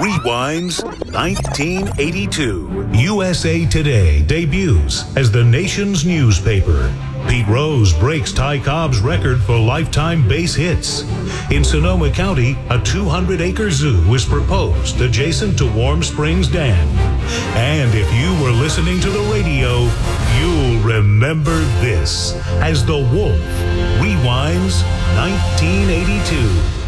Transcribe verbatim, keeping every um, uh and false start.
Rewinds nineteen eighty-two. U S A Today debuts as the nation's newspaper. Pete Rose breaks Ty Cobb's record for lifetime base hits. In Sonoma County, a two hundred acre zoo is proposed adjacent to Warm Springs Dam. And if you were listening to the radio, you'll remember this as The Wolf Rewinds nineteen eighty-two.